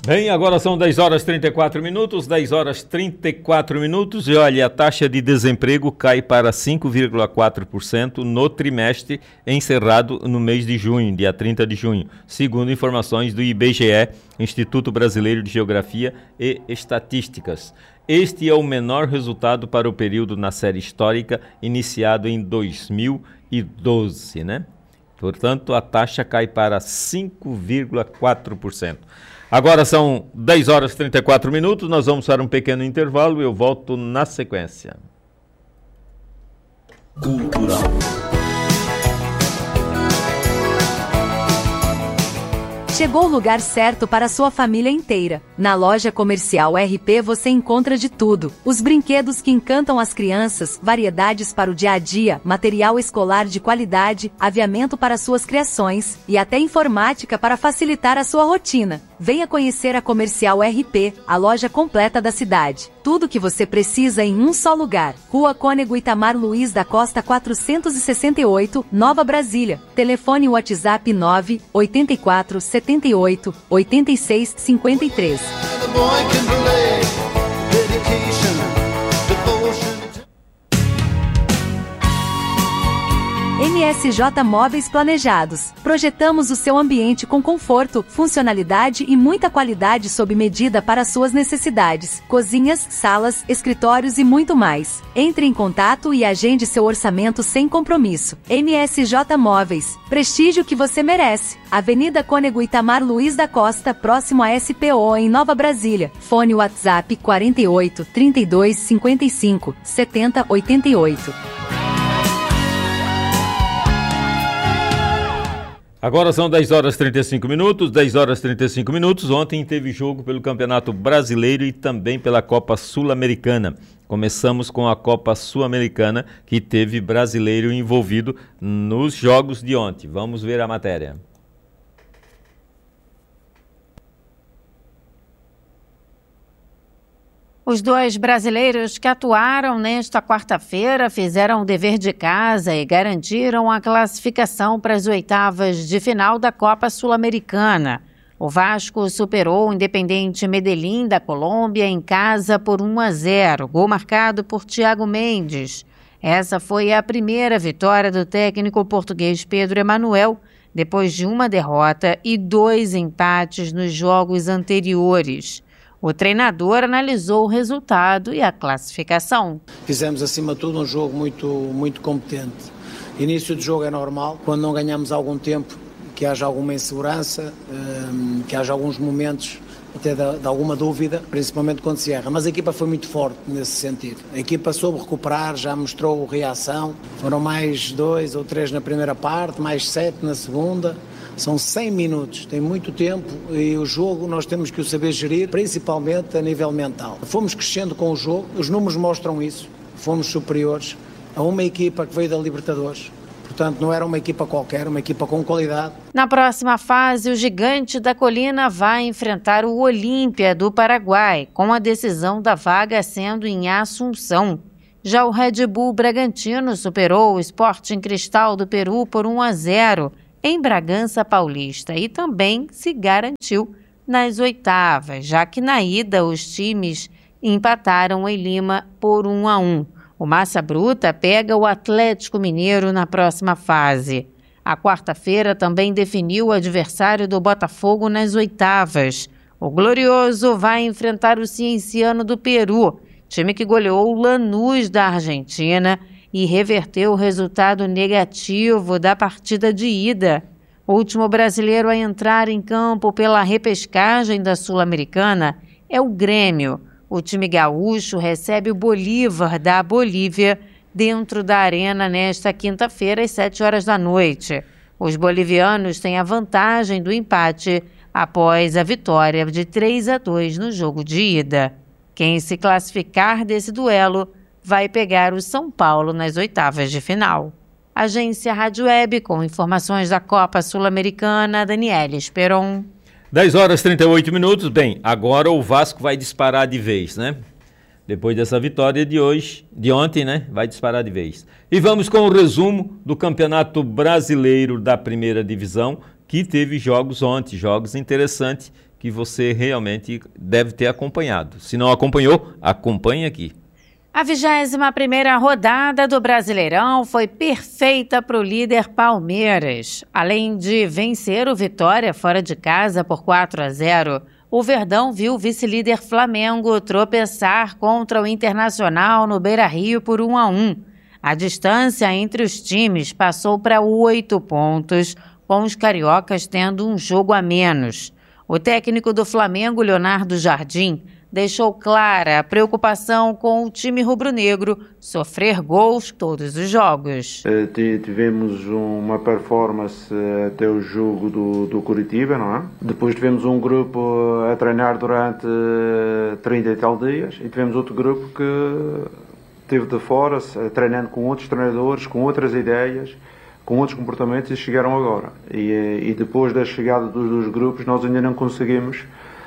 Bem, agora são 10 horas 34 minutos, 10 horas 34 minutos, e olha, a taxa de desemprego cai para 5,4% no trimestre encerrado no mês de junho, dia 30 de junho, segundo informações do IBGE, Instituto Brasileiro de Geografia e Estatísticas. Este é o menor resultado para o período na série histórica iniciado em 2012, né? Portanto, a taxa cai para 5,4%. Agora são 10 horas e 34 minutos, nós vamos para um pequeno intervalo e eu volto na sequência. Cultural. Chegou o lugar certo para a sua família inteira. Na loja comercial RP você encontra de tudo. Os brinquedos que encantam as crianças, variedades para o dia a dia, material escolar de qualidade, aviamento para suas criações e até informática para facilitar a sua rotina. Venha conhecer a Comercial RP, a loja completa da cidade. Tudo o que você precisa em um só lugar. Rua Cônego Itamar Luiz da Costa 468, Nova Brasília. Telefone WhatsApp 984 78 86 53. MSJ Móveis Planejados. Projetamos o seu ambiente com conforto, funcionalidade e muita qualidade sob medida para suas necessidades. Cozinhas, salas, escritórios e muito mais. Entre em contato e agende seu orçamento sem compromisso. MSJ Móveis. Prestígio que você merece. Avenida Cônego Itamar Luiz da Costa, próximo à SPO em Nova Brasília. Fone WhatsApp 48 32 55 70 88. Agora são 10 horas e 35 minutos, 10 horas e 35 minutos. Ontem teve jogo pelo Campeonato Brasileiro e também pela Copa Sul-Americana. Começamos com a Copa Sul-Americana, que teve brasileiro envolvido nos jogos de ontem. Vamos ver a matéria. Os dois brasileiros que atuaram nesta quarta-feira fizeram o dever de casa e garantiram a classificação para as oitavas de final da Copa Sul-Americana. O Vasco superou o Independiente Medellín da Colômbia em casa por 1-0, gol marcado por Thiago Mendes. Essa foi a primeira vitória do técnico português Pedro Emanuel, depois de uma derrota e 2 empates nos jogos anteriores. O treinador analisou o resultado e a classificação. Fizemos, acima de tudo, um jogo muito competente. Início de jogo é normal, quando não ganhamos algum tempo, que haja alguma insegurança, que haja alguns momentos até de alguma dúvida, principalmente quando se erra. Mas a equipa foi muito forte nesse sentido. A equipa soube recuperar, já mostrou reação. Foram mais 2 ou 3 na primeira parte, mais 7 na segunda. São 100 minutos, tem muito tempo e o jogo nós temos que o saber gerir, principalmente a nível mental. Fomos crescendo com o jogo, os números mostram isso, fomos superiores a uma equipa que veio da Libertadores. Portanto, não era uma equipa qualquer, uma equipa com qualidade. Na próxima fase, o Gigante da Colina vai enfrentar o Olímpia do Paraguai, com a decisão da vaga sendo em Assunção. Já o Red Bull Bragantino superou o Sporting Cristal do Peru por 1-0. Em Bragança Paulista e também se garantiu nas oitavas, já que na ida os times empataram em Lima por 1-1. O Massa Bruta pega o Atlético Mineiro na próxima fase. A quarta-feira também definiu o adversário do Botafogo nas oitavas. O Glorioso vai enfrentar o Cienciano do Peru, time que goleou o Lanús da Argentina e reverteu o resultado negativo da partida de ida. O último brasileiro a entrar em campo pela repescagem da Sul-Americana é o Grêmio. O time gaúcho recebe o Bolívar da Bolívia dentro da arena nesta quinta-feira às 7 horas da noite. Os bolivianos têm a vantagem do empate após a vitória de 3-2 no jogo de ida. Quem se classificar desse duelo vai pegar o São Paulo nas oitavas de final. Agência Rádio Web, com informações da Copa Sul-Americana, Daniela Esperon. 10 horas e 38 minutos. Bem, agora o Vasco vai disparar de vez, né? Depois dessa vitória de ontem, né? Vai disparar de vez. E vamos com o resumo do Campeonato Brasileiro da Primeira Divisão, que teve jogos ontem, jogos interessantes que você realmente deve ter acompanhado. Se não acompanhou, acompanhe aqui. A 21ª rodada do Brasileirão foi perfeita para o líder Palmeiras. Além de vencer o Vitória fora de casa por 4-0, o Verdão viu o vice-líder Flamengo tropeçar contra o Internacional no Beira-Rio por 1-1. A distância entre os times passou para 8 pontos, com os cariocas tendo um jogo a menos. O técnico do Flamengo, Leonardo Jardim, deixou clara a preocupação com o time rubro-negro sofrer gols todos os jogos. Tivemos uma performance até o jogo do Curitiba, não é? Depois tivemos um grupo a treinar durante 30 e tal dias e tivemos outro grupo que esteve de fora, treinando com outros treinadores, com outras ideias, com outros comportamentos e chegaram agora. E depois da chegada dos dois grupos nós ainda não conseguimos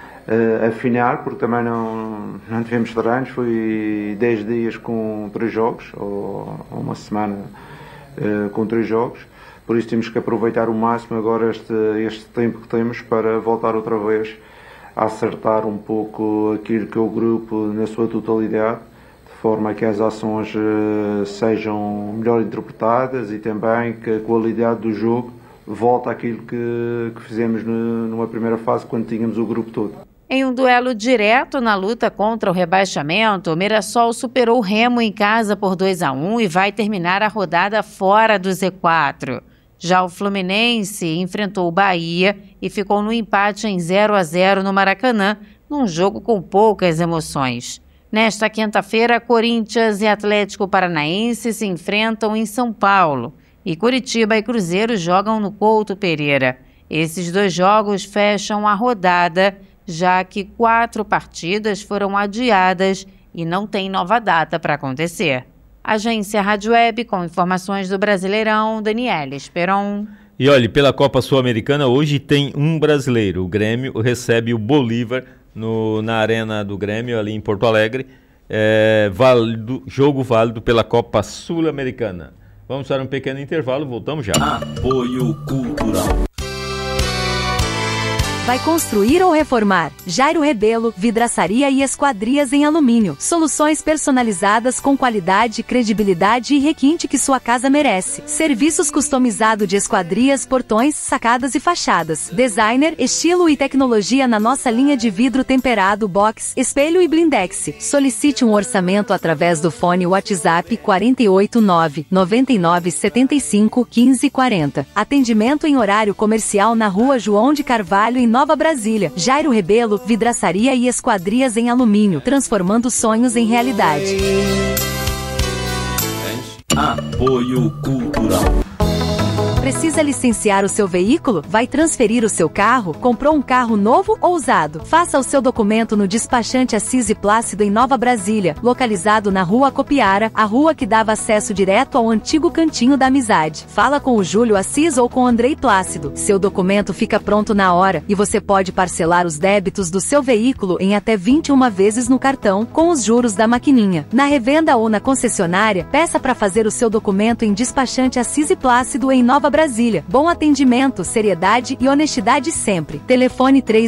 afinar, porque também não tivemos treinos, foi 10 dias com 3 jogos, ou uma semana com 3 jogos, por isso temos que aproveitar o máximo agora este tempo que temos para voltar outra vez a acertar um pouco aquilo que é o grupo na sua totalidade, de forma a que as ações sejam melhor interpretadas e também que a qualidade do jogo volte àquilo que fizemos numa primeira fase, quando tínhamos o grupo todo. Em um duelo direto na luta contra o rebaixamento, o Mirassol superou o Remo em casa por 2-1 e vai terminar a rodada fora do Z4. Já o Fluminense enfrentou o Bahia e ficou no empate em 0-0 no Maracanã, num jogo com poucas emoções. Nesta quinta-feira, Corinthians e Atlético Paranaense se enfrentam em São Paulo e Curitiba e Cruzeiro jogam no Couto Pereira. Esses 2 jogos fecham a rodada, já que 4 partidas foram adiadas e não tem nova data para acontecer. Agência Rádio Web, com informações do Brasileirão, Daniela Esperon. E olha, pela Copa Sul-Americana, hoje tem um brasileiro. O Grêmio recebe o Bolívar na Arena do Grêmio, ali em Porto Alegre. Jogo válido pela Copa Sul-Americana. Vamos para um pequeno intervalo, voltamos já. Apoio Cultural. Vai construir ou reformar? Jairo Rebelo, vidraçaria e esquadrias em alumínio. Soluções personalizadas com qualidade, credibilidade e requinte que sua casa merece. Serviços customizados de esquadrias, portões, sacadas e fachadas. Designer, estilo e tecnologia na nossa linha de vidro temperado, box, espelho e blindex. Solicite um orçamento através do fone WhatsApp 489 9975 1540. Atendimento em horário comercial na Rua João de Carvalho, em Nova Brasília. Jairo Rebelo, vidraçaria e esquadrias em alumínio, transformando sonhos em realidade. Apoio Cultural. Precisa licenciar o seu veículo? Vai transferir o seu carro? Comprou um carro novo ou usado? Faça o seu documento no despachante Assis e Plácido em Nova Brasília, localizado na Rua Copiara, a rua que dava acesso direto ao antigo Cantinho da Amizade. Fala com o Júlio Assis ou com o Andrei Plácido. Seu documento fica pronto na hora e você pode parcelar os débitos do seu veículo em até 21 vezes no cartão, com os juros da maquininha. Na revenda ou na concessionária, peça para fazer o seu documento em despachante Assis e Plácido em Nova Brasília. Bom atendimento, seriedade e honestidade sempre. Telefone 3